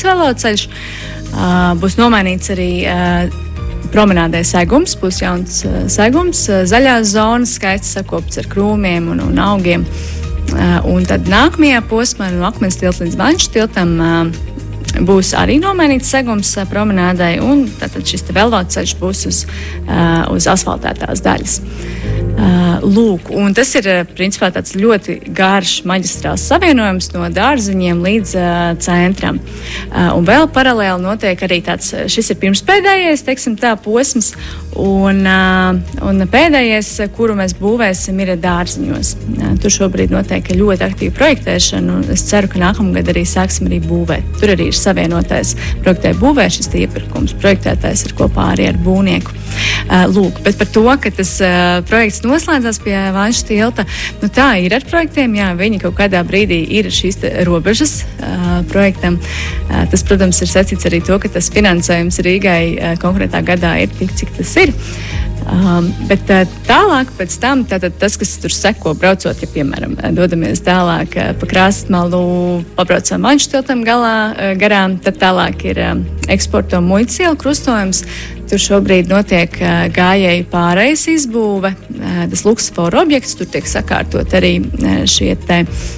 jauns veloceļš. Būs nomainīts arī promenādē segums, būs jauns segums, zaļās zonas, skaisti sakopts ar krūmiem un augiem. Un tad nākamajā posmā no Akmens tilta līdz Vanču tiltam būs arī nomainīts segums promenādai, un tātad šis veloceļš būs uz asfaltētās daļas. Lūk, un tas ir principā tāds ļoti garš maģistrāls savienojums no Dārziņiem līdz centram. Un vēl paralēli notiek arī tāds, šis ir pirmspēdējais, teiksim tā, posms, un pēdējais, kuru mēs būvēsim, ir Dārziņos. Tur šobrīd notiek ļoti aktīva projektēšana, un es ceru, ka nākamgad arī sāksim arī būvēt. Tur arī ir savienotais projektē būvē, šis iepirkums. Projektētājs ir kopā arī ar būvnieku. Lūk, bet par to, ka tas projekts noslēdzās pie Vanču tilta, nu tā ir ar projektiem, jā, viņi kaut kādā brīdī ir šīs robežas projektam. Tas, protams, ir sacīts arī to, ka tas finansējums Rīgai konkrētā gadā ir tik, cik tas ir. Bet tālāk pēc tam, tātad tas, kas tur seko braucot, ja, piemēram, dodamies tālāk pa Krāstmalu, pabraucam Vanču tiltam garām, tad tālāk ir eksporta un muitas iela krustojums. Tur šobrīd notiek gājēju pārejas izbūve, tas luksusforu objekts, tur tiek sakārtot arī šie te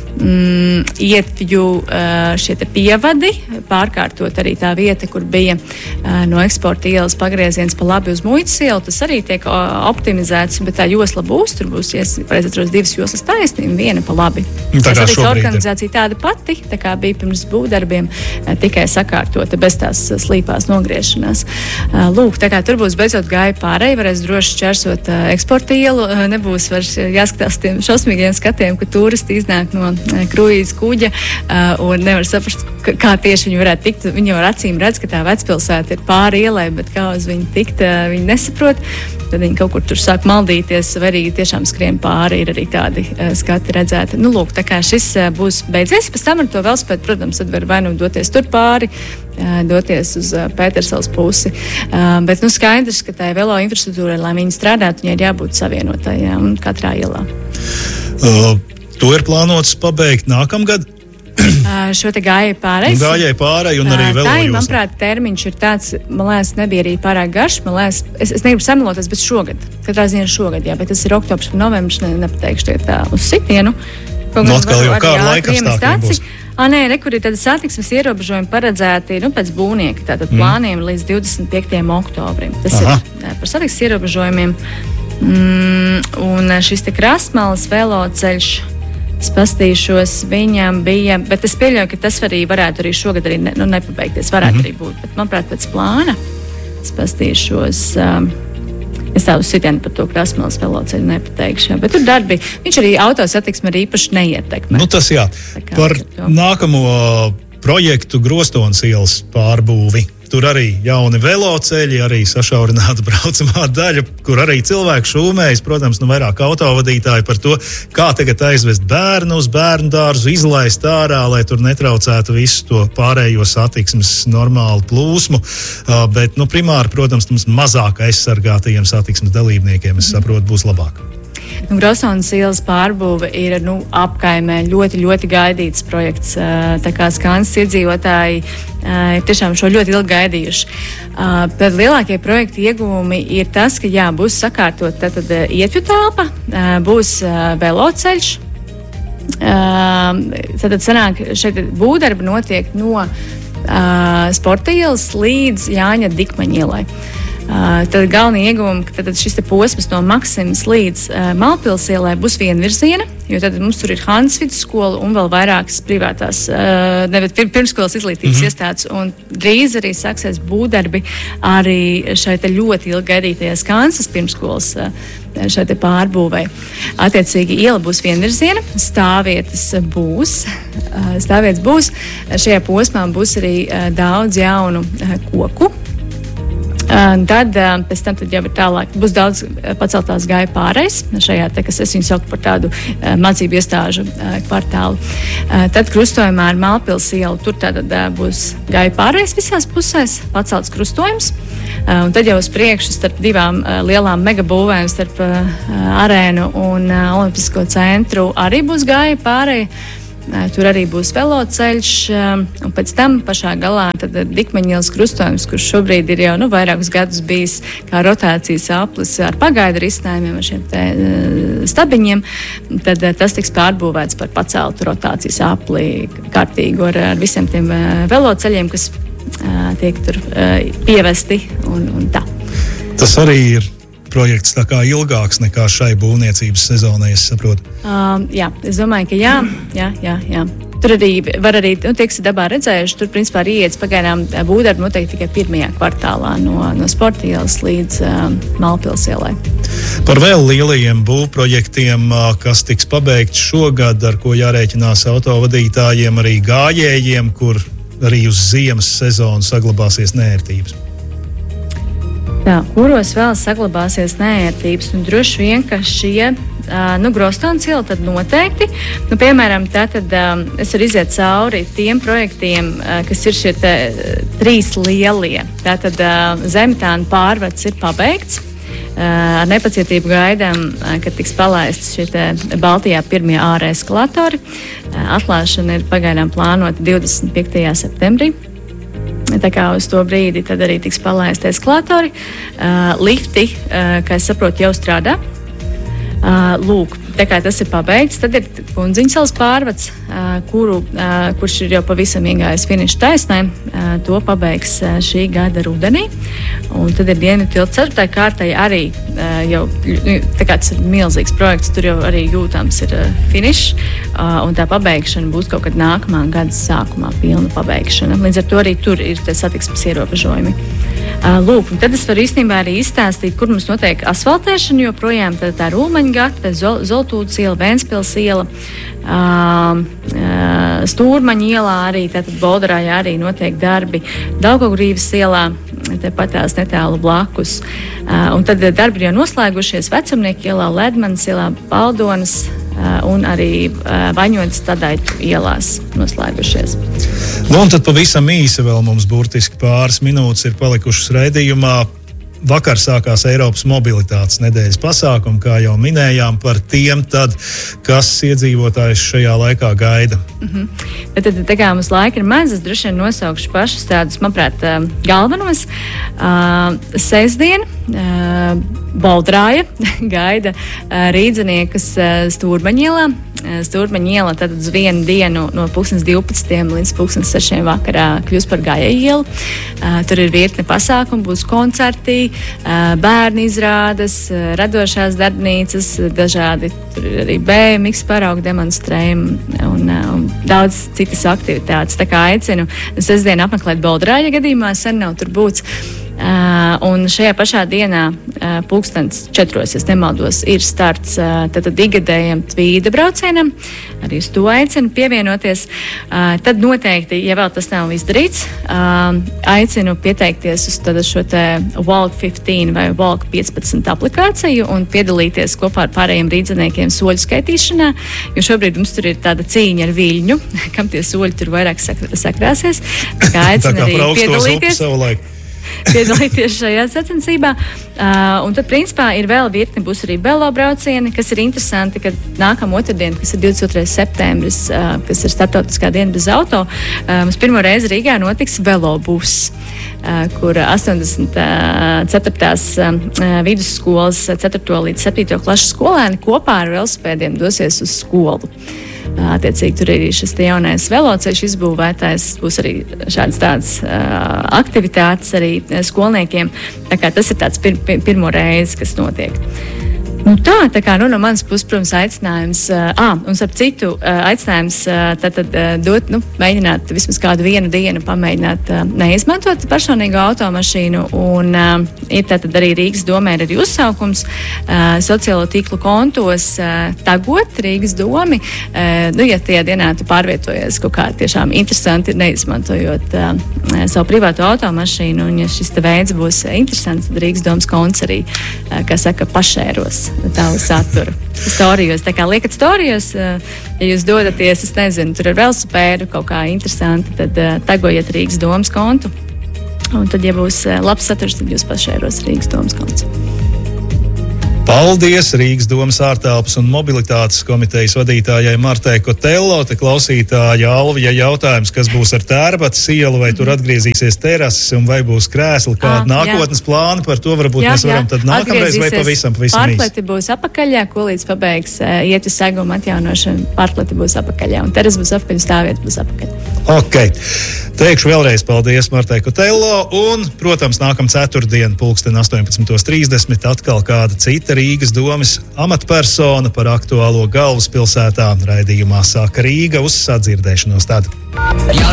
ietvju šie te pievadi, pārkārtot arī tā vieta, kur bija no eksporta ielas pagrieziens pa labi uz muitas ielu, tas arī tiek optimizēts, bet tā josla būs, tur būs, ja pareizi atceros, 2 joslas taisni un 1 pa labi. Tas arī organizācija tāda pati, tā kā bija pirms būvdarbiem, tikai sakārtota bez tās slīpās nogriešanās. Lūk, tā kā tur būs beidzot gāja pārēj, varēs droši čersot eksporta ielu, nebūs vairs jāskatās tiem šausmīgiem skatiem, ka turisti iznāk no kruīzes kuģa un nevar saprast, kā tieši viņi varētu tikt. Viņi jau ar acīm redz, ka tā vecpilsēta ir pāri ielai, bet kā uz viņu tikt, viņi nesaprot. Tad viņi kaut kur tur sāk maldīties, vai arī tiešām skrien pāri, ir arī tādi skati redzēti. Nu, lūk, tā kā šis būs beidzies, pēc tam ar to velospēdu, protams, tad var vai nu doties tur pāri, doties uz Pēterssalas pusi. Bet, nu, skaidrs, ka tā velo infrastruktūra, lai viņi strādātu, viņai ir jābūt savienotajā un katrā ielā. To ir plānots pabeigt nākamgad? Šo te gājēju pārēju. Gājēju pārēju un arī vēl. Tā, manuprāt, termiņš ir tāds, man liekas, nebija arī pārāk garš. Man liekas, es negribu samaloties, bet šogad. Katrā ziņā šogad, jā, bet tas ir oktobrs un novembris, nepateikšu tie tā uz sitienu. Atkal jau kādu laikapstākļiem būs. Nē, rekur ir tāda satiksmes ierobežojumi paredzēti, pēc būvnieka, tātad plāniem līdz 25. oktobrim. Tas ir par satiksmes ierobežojumiem. Un šis te Krāstmalas veloceļš, es pastīšos, viņam bija, bet es pieļauju, ka tas arī varētu arī šogad arī nepabeigties, varētu arī būt, bet manuprāt pēc plāna es pastīšos, es tādu sitienu par to Krāstmalas veloceļu nepateikšu, bet tur darbi, viņš arī autosatiksmi arī īpaši neietekmē. Nu tas jā, par nākamo projektu Grostonas ielas pārbūvi. Tur arī jauni veloceļi, arī sašaurināta braucamā daļa, kur arī cilvēki šūmējas, protams, vairāk autovadītāji par to, kā tagad aizvest bērnu uz bērnu dārzu, izlaist ārā, lai tur netraucētu visu to pārējo satiksmes normālu plūsmu. Bet, primāri, protams, mums mazāk aizsargātajiem satiksmes dalībniekiem, es saprotu, būs labāk. Grostonas ielas pārbūve ir apkaimē ļoti, ļoti gaidīts projekts. Tā kā Skansas iedzīvotāji tiešām šo ļoti ilgi gaidījuši. Tad lielākie projekta ieguvumi ir tas, ka būs sakārtot tātad ietvju telpa, būs veloceļš. Tātad sanāk, šeit būvdarbi notiek no Sporta ielas līdz Jāņa Dikmaņa ielai. Tad galvenie ieguvumi, ka šis posms no Maksimas līdz Malpils ielai būs vienvirziena, jo tad mums tur ir Hanzas vidusskola un vēl vairākas privātās pirmskolas izglītības iestādes, un drīz arī sāksies būvdarbi arī šai ļoti ilgi gaidītajās Kansas pirmskolas šai pārbūvei. Attiecīgi iela būs vienvirziena, stāvvietas būs. Šajā posmā būs arī daudz jaunu koku. Tad pēc tam jau ir tālāk, būs daudz paceltās gāja pārējs, šajā te, kas es viņu sauktu par tādu mācību iestāžu kvartālu. Tad krustojumā ar Malpils ielu, tur tātad būs gāja pārējs visās pusēs, pacelts krustojums. Un tad jau uz priekšu starp divām lielām megabūvēm, starp arēnu un Olimpisko centru arī būs gāja pārēja. tur arī būs veloceļš, un pēc tam pašā galā tad Dikmeņa ielas krustojums, kurš šobrīd ir jau vairākus gadus bijis kā rotācijas aplis ar pagaidu risinājumiem, ar šiem te stabiņiem, tad tas tiks pārbūvēts par paceltu rotācijas apli kārtīgu ar visiem tiem veloceļiem, kas tiek tur pievesti un tā. Tas arī ir projekts tā kā ilgāks nekā šai būvniecības sezonai, es saprotu. Jā, es domāju, ka jā. Tur arī var arī, tie, kas ir dabā redzējuši, tur principā arī ietas pagaidām būvdarbi noteikti tikai pirmajā kvartālā no Sporta ielas līdz Malpils ielai. Par vēl lielajiem būvprojektiem, kas tiks pabeigts šogad, ar ko jārēķinās autovadītājiem, arī gājējiem, kur arī uz ziemas sezonu saglabāsies nērtības. Tā, kuros vēl saglabāsies neērtības, un droši vien, ka šie, Grostons iela tad noteikti, piemēram, tātad es varu iziet cauri tiem projektiem, kas ir šie 3 lielie, tātad Zemtāna pārvads ir pabeigts, ar nepacietību gaidām, kad tiks palaists šie Baltijā pirmie ārē eskalatori, atklāšana ir pagaidām plānota 25. septembrī. Tā kā uz to brīdi tad arī tiks palaisti eskalatori. Lifti, kā es saprotu, jau strādā. Lūk, tā kā tas ir pabeigts, tad ir Kundziņsalas pārvads, kurš ir jau pavisam iegājis finiša taisnē. To pabeigs šī gada rudenī. Un tad ir Dienvidu tilts 4. kārtai arī jau, tā kā tas ir milzīgs projekts, tur jau arī jūtams ir finišs, un tā pabeigšana būs kaut kad nākamā gada sākumā, pilna pabeigšana. Līdz ar to arī tur ir satiksmes ierobežojumi. Lūk, un tad es varu īstenībā arī izstāstīt, kur mums notiek asfaltēšana, joprojām tā ir Ulmaņa gata, Zoltūdas iela, Ventspils iela, Stūrmaņa ielā arī, tātad Bolderājā arī notiek darbi, Daugavgrīvas ielā, tepat tās netālu blakus. Un tad darbi ir jau noslēgušies Vecamnieku ielā, Ledmanas ielā, Baldonas un arī Vaņotas Tadaitu ielās noslēgušies. Un tad pavisam īsi vēl mums burtiski pāris minūtes ir palikušas raidījumā. Vakar sākās Eiropas mobilitātes nedēļas pasākumi, kā jau minējām, par tiem tad, kas iedzīvotājus šajā laikā gaida. Tad, tā kā mums laika ir maz, es droši vien nosaukšu pašus tādus, manuprāt, galvenos. Sestdien Bolderāja gaida rīdziniekus Stūrmaņa ielā. Stūrmaņa iela tad uz vienu dienu no 12. līdz 6. vakarā kļūs par gājēju ielu. Tur ir virkne pasākumu, būs koncerti, bērnu izrādes, radošās darbnīcas, dažādi tur ir arī BMX paraugu demonstrējumi un daudz citas aktivitātes. Tā kā aicinu sestdien apmeklēt Bolderāja gadījumā, sen nav tur būts. Un šajā pašā dienā 4:00, ja nemaldos, ir starts tātad ikgadējam tvīda braucienam. Arī uz to aicinu pievienoties. Tad noteikti, ja vēl tas nav izdarīts, aicinu pieteikties uz šo te Walk 15 vai Walk 15 aplikāciju un piedalīties kopā ar pārējiem rīdziniekiem soļu skaitīšanā, jo šobrīd mums tur ir tāda cīņa ar viļņu, kam tie soļi tur vairāk sakrāsies. Tā kā aicinu arī piedalīties. Piedalīties šajā sacensībā. Un tad, principā, ir vēl virkni, būs arī velo braucieni, kas ir interesanti, kad nākamā otrdien, kas ir 22. septembris, kas ir starptautiskā diena bez auto, mums pirmo reizi Rīgā notiks velobus, kur 84. Vidusskolas 4. līdz 7. klases skolēni kopā ar velosipēdiem dosies uz skolu. Attiecīgi, tur ir šis jaunais veloceļš izbūvētājs, būs arī šādas tādas aktivitātes arī skolniekiem. Tā kā tas ir tāds pirmo reizi, kas notiek. Tā kā no manas puses, protams, aicinājums, un starp citu, aicinājums tātad dot, mēģināt vismaz kādu vienu dienu pamēģināt neizmantot personīgo automašīnu, un ir tātad arī Rīgas domē ir arī uzsaukums sociālo tīklu kontos tagot Rīgas domi, ja tajā dienā tu pārvietojies kaut kā tiešām interesanti, neizmantojot savu privāto automašīnu, un ja šis te veids būs interesants, tad Rīgas domas konts arī, kā saka, pašēros tavu saturu. Storijos, tā kā liekat storijos, ja jūs dodaties, es nezinu, tur ar velosipēdu kaut kā interesanti, tad tagojiet Rīgas domas kontu. Un tad, ja būs labs saturs, tad jūs pašēros Rīgas domas konts. Paldies Rīgas domas ārtelpas un mobilitātes komitejas vadītājai Martai Kotello. Te klausītāja Alvija jautājums, kas būs ar Tērbatas ielu, vai tur atgriezīsies terases un vai būs krēsli, kāda nākotnes plāna, par to varbūt mēs varam tad nākamreiz vai pavisam īsti. Parkleti būs apakaļā, ko līdz pabeigs ietu seguma atjaunošana, parkleti būs apakaļā un terases būs apakaļ, stāvvietas būs apakaļ. Ok, teikšu vēlreiz paldies Martai Kotello un, protams, nākam ceturtdien 18:30 atkal kāda cita Rīgas domas amatpersona par aktuālo galvaspilsētā. Raidījumā Sāka Rīga, uz sadzirdēšanos tad.